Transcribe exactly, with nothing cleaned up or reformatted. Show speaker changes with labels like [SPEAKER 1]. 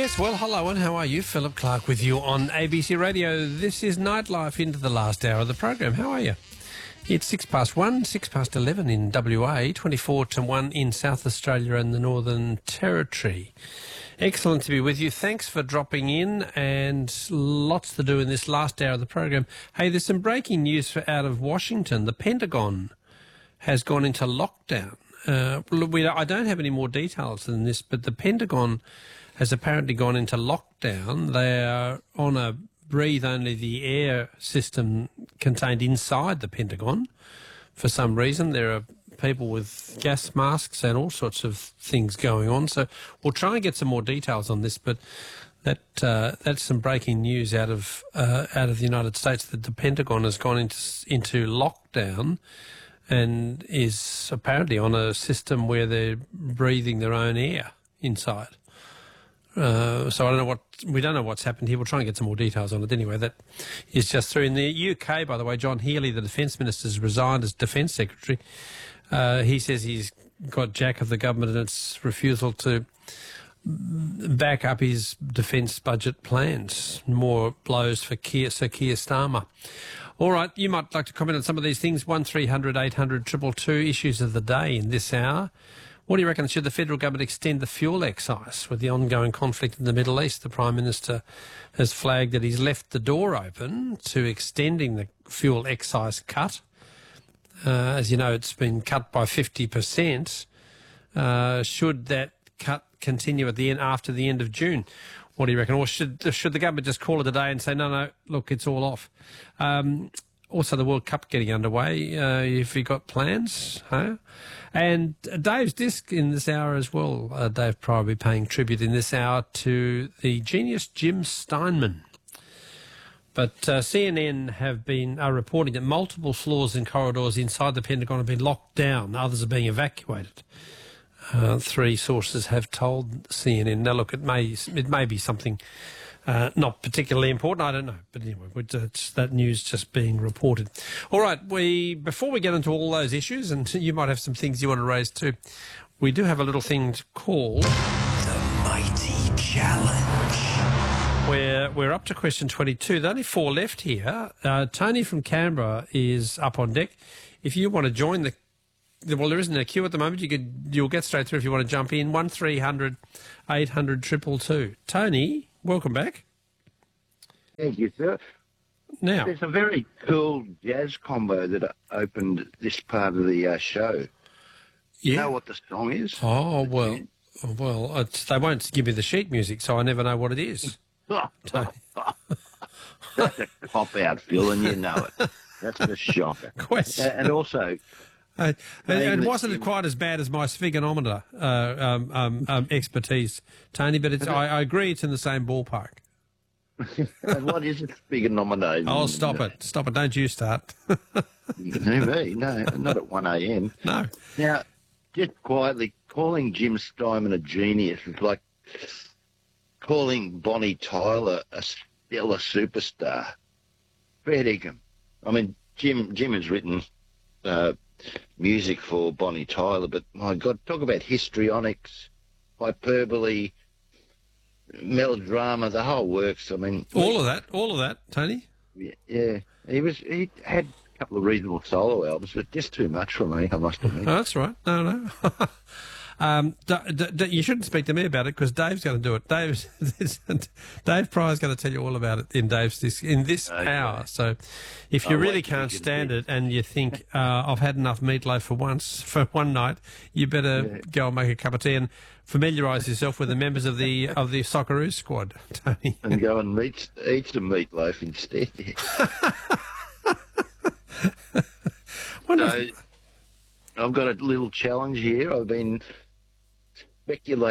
[SPEAKER 1] Yes, well, hello and how are you? Philip Clark with you on A B C Radio. This is Nightlife into the last hour of the program. How are you? It's six past one, six past eleven in W A, twenty-four to one in South Australia and the Northern Territory. Excellent to be with you. Thanks for dropping in, and lots to do in this last hour of the program. Hey, there's some breaking news for, out of Washington. The Pentagon has gone into lockdown. Uh, we, I don't have any more details than this, but the Pentagon has apparently gone into lockdown. They are on a breathe only the air system contained inside the Pentagon. For some reason, there are people with gas masks and all sorts of things going on. So we'll try and get some more details on this, but that uh, that's some breaking news out of uh, out of the United States, that the Pentagon has gone into into lockdown and is apparently on a system where they're breathing their own air inside. Uh, so I don't know what, we don't know what's happened here. We'll try and get some more details on it anyway. That is just through. In the U K, by the way, John Healey, the Defence Minister, has resigned as Defence Secretary. Uh, he says he's got jack of the government and its refusal to back up his defence budget plans. More blows for Keir, Sir Keir Starmer. All right, you might like to comment on some of these things. one three hundred eight hundred two two two, issues of the day in this hour. What do you reckon? Should the federal government extend the fuel excise with the ongoing conflict in the Middle East? The Prime Minister has flagged that he's left the door open to extending the fuel excise cut. Uh, as you know, it's been cut by fifty percent. Uh, should that cut continue at the end, after the end of June? What do you reckon? Or should should the government just call it a day and say, no, no, look, it's all off? Um, also, the World Cup getting underway. Uh, have you got plans? Huh? And Dave's disc in this hour as well. Uh, Dave Pryor will be paying tribute in this hour to the genius Jim Steinman. But uh, C N N have been are reporting that multiple floors and corridors inside the Pentagon have been locked down. Others are being evacuated. Uh, three sources have told C N N. Now, look, it may it may be something uh, not particularly important. I don't know, but anyway, it's that news just being reported. All right, we before we get into all those issues, and you might have some things you want to raise too, we do have a little thing called
[SPEAKER 2] The Mighty Challenge.
[SPEAKER 1] We're we're up to question twenty-two. There's only four left here. Uh, Tony from Canberra is up on deck. If you want to join the Well, there isn't a queue at the moment. You could, you'll get straight through if you want to jump in. one three hundred eight hundred two two two. Tony, welcome back.
[SPEAKER 3] Thank you, sir.
[SPEAKER 1] Now,
[SPEAKER 3] there's a very cool jazz combo that opened this part of the uh, show.
[SPEAKER 1] yeah.
[SPEAKER 3] You know what the song is?
[SPEAKER 1] Oh, well, well, it's, they won't give me the sheet music, so I never know what it is. Tony.
[SPEAKER 3] That's a cop-out, Phil, and you know it. That's a shocker.
[SPEAKER 1] Question.
[SPEAKER 3] Uh, and also...
[SPEAKER 1] Uh, and, and wasn't it
[SPEAKER 3] Jim-
[SPEAKER 1] quite as bad as my sphygmometer uh, um, um, um, expertise, Tony? But it's, I, I agree it's in the same ballpark.
[SPEAKER 3] And what is it, bigger nomination?
[SPEAKER 1] Oh, stop it. Stop it. Don't you start.
[SPEAKER 3] No, me. No, not at one a.m.
[SPEAKER 1] No.
[SPEAKER 3] Now, just quietly, calling Jim Steinman a genius is like calling Bonnie Tyler a stellar superstar. Fair dinkum. I mean, Jim, Jim has written... Uh, music for Bonnie Tyler, but my God, talk about histrionics, hyperbole, melodrama, the whole works. I mean,
[SPEAKER 1] All of that, all of that, Tony.
[SPEAKER 3] yeah, yeah, he was he had a couple of reasonable solo albums, but just too much for me, I must admit.
[SPEAKER 1] Oh, that's right. No, no. um, d- d- d- you shouldn't speak to me about it because Dave's going to do it. Dave's, Dave Pryor's going to tell you all about it in Dave's this in this
[SPEAKER 3] Okay.
[SPEAKER 1] hour. So, if you
[SPEAKER 3] I'll
[SPEAKER 1] really
[SPEAKER 3] wait till
[SPEAKER 1] can't
[SPEAKER 3] you get
[SPEAKER 1] stand
[SPEAKER 3] a
[SPEAKER 1] it and you think uh, I've had enough meatloaf for once for one night, you better
[SPEAKER 3] Yeah.
[SPEAKER 1] go and make a cup of tea and familiarise yourself with the members of the of the Socceroos squad, Tony.
[SPEAKER 3] And go and meet, eat some meatloaf instead.
[SPEAKER 1] Wonder
[SPEAKER 3] So,
[SPEAKER 1] if-
[SPEAKER 3] I've got a little challenge here. I've been speculating.